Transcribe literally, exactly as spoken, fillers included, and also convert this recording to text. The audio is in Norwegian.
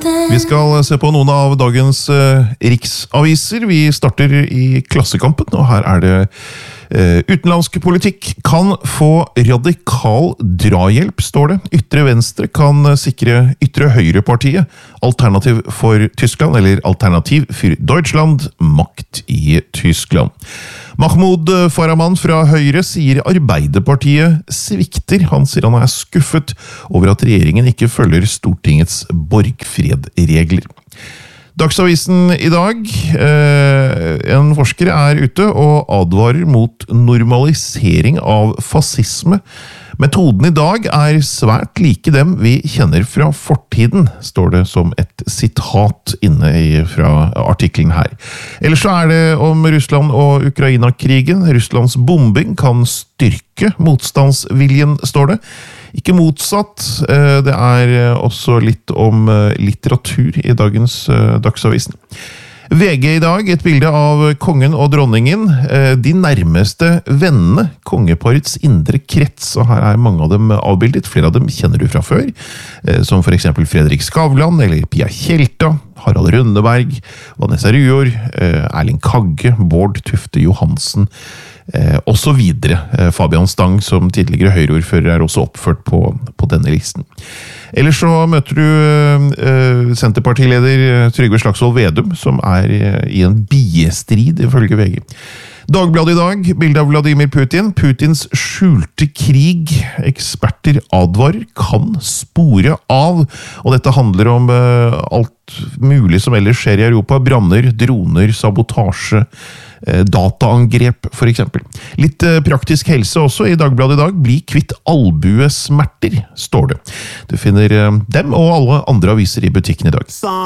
Vi skal se på noen av dagens eh, riksaviser. Vi starter i Klassekampen, og her er det eh, utenlandsk politikk kan få radikal drahjelp, står det. Ytre venstre kan sikre ytre høyrepartiet. Alternativ for Tyskland, eller Alternativ für Deutschland, makt i Tyskland. Mahmoud Farahman fra Høyre sier Arbeiderpartiet svikter. Han sier han er skuffet over at regjeringen ikke følger Stortingets borgfredregler. Dagsavisen i dag. En forsker er ute og advarer mot normalisering av fascisme. Metoden i dag er svært like dem vi kjenner fra fortiden, står det som et sitat inne fra artikkelen her. Ellers så er det om Russland og Ukraina-krigen. Russlands bombing kan styrke motstandsviljen, står det. Ikke motsatt. Det er også litt om litteratur i dagens Dagsavisen. V G i dag, et bilde av kongen og dronningen, de nærmeste vennene, kongeparets indre krets, og her er mange av dem avbildet, flere av dem kjenner du fra før, som for eksempel Fredrik Skavlan, eller Pia Tjelta, Harald Rønneberg, Vanessa Ryår, Erling Kagge, Bård Tufte Johansen, og så videre. Fabian Stang, som tidligere høyreordfører, er også oppført på, på denne listen. Ellers så møter du uh, Senterpartileder Trygve Slagsvold Vedum, som er uh, i en biestrid, ifølge V G. Dagbladet i dag, bilde av Vladimir Putin. Putins skjulte krig. Eksperter advarer, kan spore av. Og dette handler om uh, alt mulig som ellers skjer i Europa. Branner, droner, sabotasje, uh, dataangrep for eksempel. Litt uh, praktisk helse også i Dagbladet i dag. Bli kvitt albuesmerter, står det. Du finner uh, dem og alle andre aviser i butikken i dag.